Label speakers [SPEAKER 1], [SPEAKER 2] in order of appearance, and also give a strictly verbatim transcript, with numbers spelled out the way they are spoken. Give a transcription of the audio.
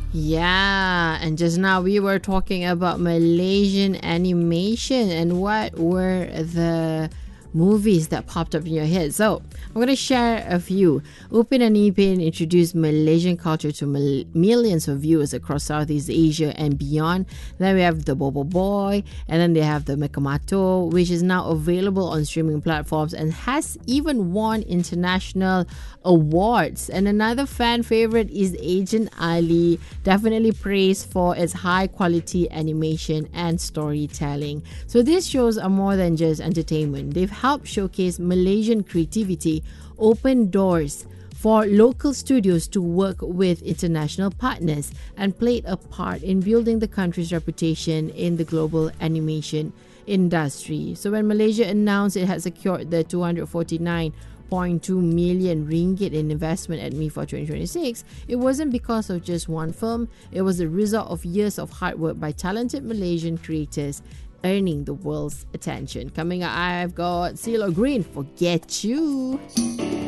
[SPEAKER 1] Yeah, and just now we were talking about Malaysian animation and what were the movies that popped up in your head. So I'm going to share a few. Upin and Ipin introduced Malaysian culture to mil- millions of viewers across Southeast Asia and beyond. Then we have the Bobo Boy, and then they have the Mekamato, which is now available on streaming platforms and has even won international awards. And another fan favorite is Agent Ali, definitely praised for its high quality animation and storytelling. So these shows are more than just entertainment. They've helped showcase Malaysian creativity, open doors for local studios to work with international partners, and played a part in building the country's reputation in the global animation industry. So when Malaysia announced it had secured the two hundred forty-nine point two million ringgit in investment at M I F A twenty twenty-six, it wasn't because of just one film. It was the result of years of hard work by talented Malaysian creators, earning the world's attention. Coming up, I've got CeeLo Green, Forget You.